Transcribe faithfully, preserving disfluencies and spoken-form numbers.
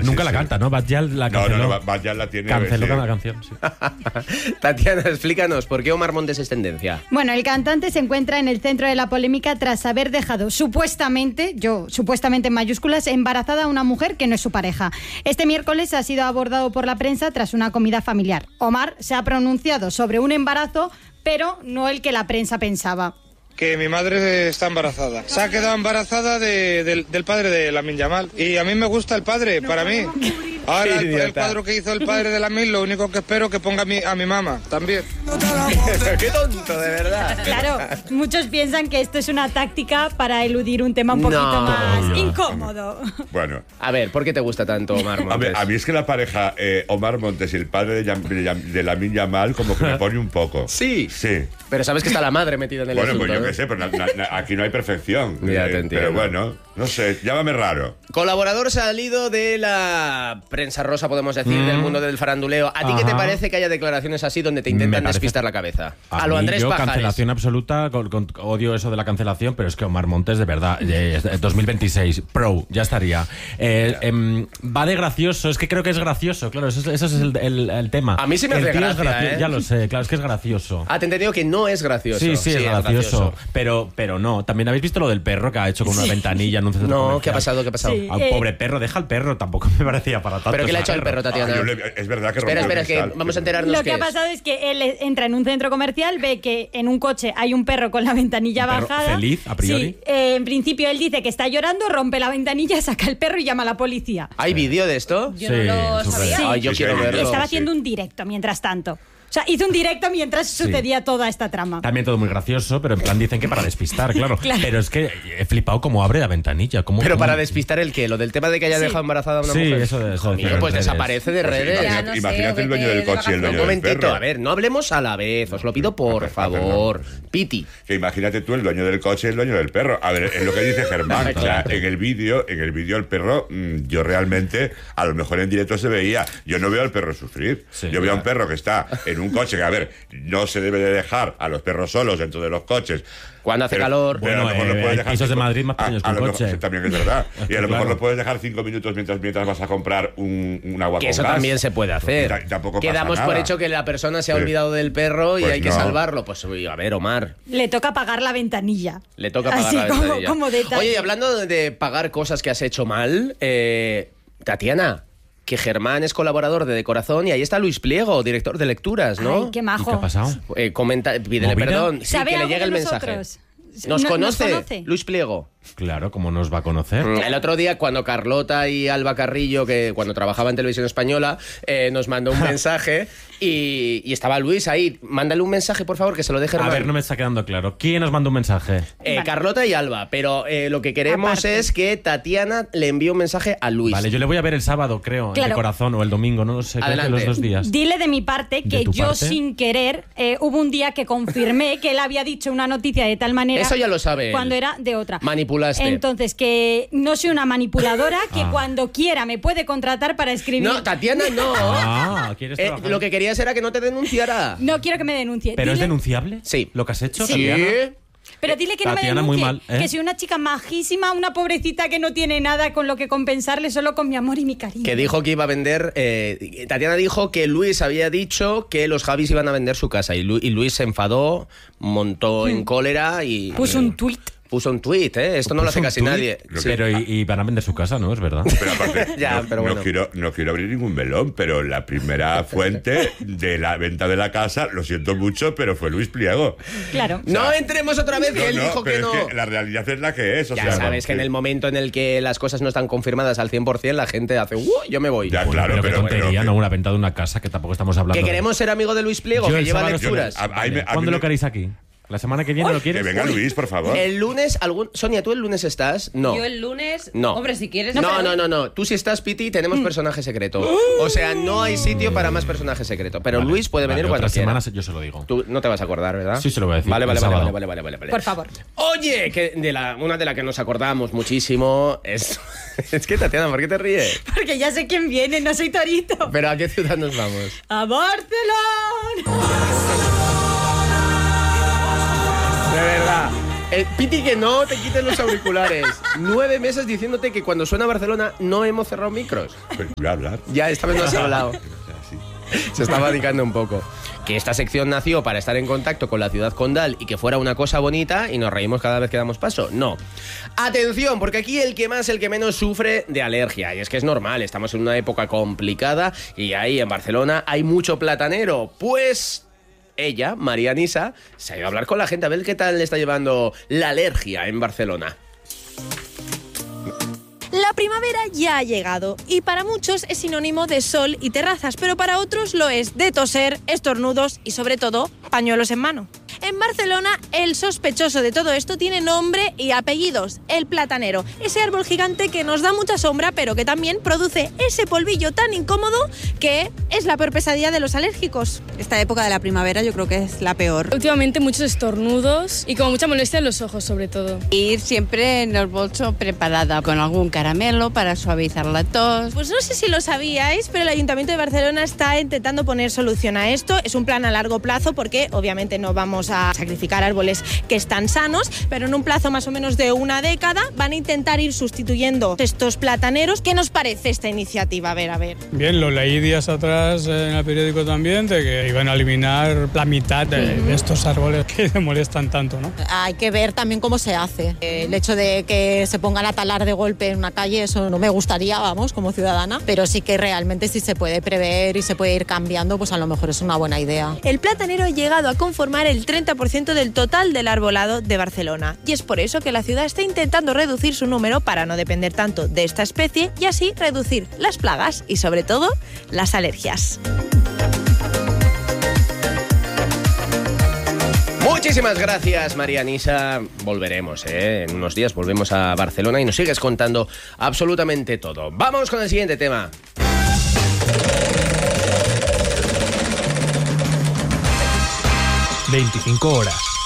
nunca sí, la sí. canta, ¿no? Badjal la canceló. No, no, no, Badjal la tiene. Canceló sí. la canción, sí. Tatiana, explícanos, ¿por qué Omar Montes es tendencia? Bueno, el cantante se encuentra en el centro de la polémica tras haber dejado supuestamente, yo supuestamente en mayúsculas, embarazada a una mujer que no es su pareja. Este miércoles ha sido abordado por la prensa tras una comida familiar. Omar se ha pronunciado sobre un embarazo, pero no el que la prensa pensaba. Que mi madre está embarazada. Se ha quedado embarazada de, del, del padre de Lamine Yamal. Y a mí me gusta el padre, para mí. Ahora el, el cuadro que hizo el padre de Lamine, lo único que espero que ponga a mi, a mi mamá también. ¡Qué tonto, de verdad! Claro, muchos piensan que esto es una táctica para eludir un tema un poquito No. más Obvio. incómodo. Bueno. A ver, ¿por qué te gusta tanto Omar A, Montes? ver, a mí es que la pareja eh, Omar Montes y el padre de, Yam, de, Yam, de Lamine Yamal como que me pone un poco. Sí. Sí. Pero sabes que está la madre metida en el Bueno, asunto, pues yo ¿no? qué sé, pero na, na, na, aquí no hay perfección. Ya Eh, te entiendo. Pero bueno, no sé, llámame raro. Colaborador salido de la prensa rosa, podemos decir, Mm. del mundo del faranduleo. ¿A ti qué te Ajá. parece que haya declaraciones así donde te intentan Me parece- despistar la cabeza? A, A lo mí, Andrés yo, Pajares. cancelación absoluta, con, con- odio eso de la cancelación, pero es que Omar Montes, de verdad, eh, es- dos mil veintiséis, pro, ya estaría. Eh, em, va de gracioso, es que creo que es gracioso, claro, eso, es- eso es el, el- el tema. A mí sí me El hace tío es gracia, gracioso, ¿eh? Ya lo sé, claro, es que es gracioso. Ah, te he entendido que no es gracioso. Sí, sí, es gracioso, Pero, pero no. También habéis visto lo del perro que ha hecho con una Sí. ventanilla en un centro No, comercial? ¿qué ha pasado? ¿Qué ha pasado? Sí. A un Eh, pobre perro, deja al perro, tampoco me parecía para tanto. ¿Pero qué le ha ese hecho el perro, Tatiana? Ah, yo le- es verdad que Espera, rompió espera, el que cristal. vamos a enterarnos Lo qué que ha es. pasado es que él entra en un centro comercial, ve que en un coche hay un perro con la ventanilla Un perro bajada. feliz, a priori. Sí, eh, en principio él dice que está llorando, rompe la ventanilla, saca el perro y llama a la policía. ¿Hay vídeo de esto? Yo Sí, no lo en sus sabía. redes. Ay, yo Sí, sí, quiero hay verlo. vídeo. Estaba sí. haciendo un directo mientras tanto. O sea, hizo un directo mientras Sí. sucedía toda esta trama. También todo muy gracioso, pero en plan dicen que para despistar, claro. Claro. Pero es que he flipado cómo abre la ventanilla. Cómo, Pero cómo- para despistar el qué, lo del tema de que haya Sí. dejado embarazada a una Sí, mujer. eso de- eso Hijo de mío, hacer pues en redes. desaparece de Pues redes. imagínate, Ya no sé, imagínate el o dueño vete del de coche y el dueño Un del momentito, perro. a ver, no hablemos a la vez, os lo pido por favor. Piti. Que imagínate tú el dueño del coche y el dueño del perro. A ver, es lo que dice Germán. O sea, en el vídeo, en el vídeo el perro, mm, yo realmente, a lo mejor en directo se veía. Yo no veo al perro sufrir. Sí, yo veo a un claro. perro que está en un coche que, a ver, no se debe de dejar a los perros solos dentro de los coches. Cuando hace Pero- calor. pero a lo Bueno, mejor lo eh, puedes hay dejar pisos de cinco- Madrid más a- pequeños que a un lo mejor- coche. sí, también es verdad. Y a lo Claro. mejor lo puedes dejar cinco minutos mientras, mientras vas a comprar un, un agua Que con eso gas. también se puede hacer. Y ta- y tampoco pasa Quedamos por nada. hecho que la persona se ha Sí. olvidado del perro y Pues hay que no. salvarlo. Pues uy, a ver, Omar. Le toca pagar la ventanilla. Le toca pagar Así la como, ventanilla. como detalle. Oye, y hablando de pagar cosas que has hecho mal, eh, Tatiana, que Germán es colaborador de De Corazón y ahí está Luis Pliego, director de lecturas, ¿no? Ay, qué ¿Y majo. qué ha pasado? Eh, comenta, pídele ¿Movida? perdón. Sí, ¿Sabe que le algo llegue de el mensaje. nosotros? ¿Nos No- conoce, ¿Nos conoce? Luis Pliego? Claro, ¿cómo nos va a conocer? El otro día, cuando Carlota y Alba Carrillo, que cuando trabajaba en Televisión Española, eh, nos mandó un mensaje y, y estaba Luis ahí. Mándale un mensaje, por favor, que se lo deje A Germán. ver, no me está quedando claro. ¿Quién nos mandó un mensaje? Eh, Vale. Carlota y Alba, pero eh, lo que queremos Aparte. es que Tatiana le envíe un mensaje a Luis. Vale, yo le voy a ver el sábado, creo, Claro. de corazón, o el domingo, no lo sé, creo que Adelante. los dos días. Dile de mi parte que ¿De tu yo parte? sin querer eh, hubo un día que confirmé que él había dicho una noticia de tal manera. Eso ya lo sabe él. Cuando era de otra. Manipulaste. Entonces que no soy una manipuladora, que Ah. cuando quiera me puede contratar para escribir. No, Tatiana, no. Ah, ¿quieres Eh, trabajar? lo que querías era que no te denunciara. No quiero que me denuncie. ¿Pero es Dile- denunciable? Sí. ¿Lo que has hecho, Sí. Tatiana? Pero dile que no Tatiana, me muy denuncie. mal, ¿eh? Que soy una chica majísima, una pobrecita que no tiene nada con lo que compensarle, solo con mi amor y mi cariño. Que dijo que iba a vender. eh, Tatiana dijo que Luis había dicho que los Javis iban a vender su casa. Y, Lu- y Luis se enfadó, montó en cólera y. Puso un tuit. Puso un tuit, ¿eh? Esto no lo hace Puso un casi tuit, nadie. Lo Sí. Pero y, y van a vender su casa, ¿no? Es verdad. Pero aparte, Ya, no, pero no bueno. quiero, no quiero abrir ningún melón, pero la primera fuente de la venta de la casa, lo siento mucho, pero fue Luis Pliego. Claro. No entremos otra vez, que No, él no, dijo que pero no. es que la realidad es la que es. O Ya sea, sabes no, que en el momento en el que las cosas no están confirmadas al cien por ciento, la gente hace, ¡uh! Yo me voy. Ya, Bueno, claro, pero, qué pero- tontería, pero- ¿no? Una venta de una casa que tampoco estamos hablando. Que de- queremos ser amigo de Luis Pliego, Yo que el lleva sábado- lecturas. A- a- a mí me- a mí ¿Cuándo me- lo queréis aquí? ¿La semana que viene lo Que quieres? venga Luis, por favor. El lunes, algún... Sonia, ¿tú el lunes estás? No. Yo el lunes. No. Hombre, si quieres. No, pero- no, no, no. Tú si estás, Piti, tenemos personaje secreto. O sea, no hay sitio para más personaje secreto. Pero Vale, Luis puede vale, venir cuando otra quiera. semana yo se lo digo. Tú no te vas a acordar, ¿verdad? Sí, se lo voy a decir, Vale, vale, el vale, sábado. vale, vale, vale, vale. Por favor. Oye, que de la, una de la que nos acordamos muchísimo es... es que, Tatiana, ¿por qué te ríes? Porque ya sé quién viene, no soy torito. ¿Pero a qué ciudad nos vamos? ¡A Barcelona! De verdad. Eh, Piti, que no te quites los auriculares. Nueve meses diciéndote que cuando suena Barcelona no hemos cerrado micros. Pero voy a hablar. Ya, esta vez no has hablado. Se estaba dedicando un poco. Que esta sección nació para estar en contacto con la ciudad condal y que fuera una cosa bonita y nos reímos cada vez que damos paso. No. Atención, porque aquí el que más, el que menos sufre de alergia. Y es que es normal, estamos en una época complicada y ahí en Barcelona hay mucho platanero. Pues ella, María Nisa, se ha ido a hablar con la gente a ver qué tal le está llevando la alergia en Barcelona. La primavera ya ha llegado y para muchos es sinónimo de sol y terrazas, pero para otros lo es de toser, estornudos y sobre todo pañuelos en mano. En Barcelona, el sospechoso de todo esto tiene nombre y apellidos, el platanero. Ese árbol gigante que nos da mucha sombra, pero que también produce ese polvillo tan incómodo que es la peor pesadilla de los alérgicos. Esta época de la primavera yo creo que es la peor. Últimamente muchos estornudos y como mucha molestia en los ojos, sobre todo. Ir siempre en el bolso preparada con algún caramelo para suavizar la tos. Pues no sé si lo sabíais, pero el Ayuntamiento de Barcelona está intentando poner solución a esto. Es un plan a largo plazo porque obviamente no vamos a sacrificar árboles que están sanos, pero en un plazo más o menos de una década van a intentar ir sustituyendo estos plataneros. ¿Qué nos parece esta iniciativa? A ver, a ver. Bien, lo leí días atrás en el periódico también, de que iban a eliminar la mitad de, de estos árboles que te molestan tanto, ¿no? Hay que ver también cómo se hace. El hecho de que se pongan a talar de golpe en una calle, eso no me gustaría, vamos, como ciudadana, pero sí que realmente si se puede prever y se puede ir cambiando, pues a lo mejor es una buena idea. El platanero ha llegado a conformar el treinta por ciento del total del arbolado de Barcelona y es por eso que la ciudad está intentando reducir su número para no depender tanto de esta especie y así reducir las plagas y sobre todo las alergias. Muchísimas gracias, María Nisa. Volveremos, ¿eh? En unos días volvemos a Barcelona y nos sigues contando absolutamente todo. Vamos con el siguiente tema. veinticinco horas.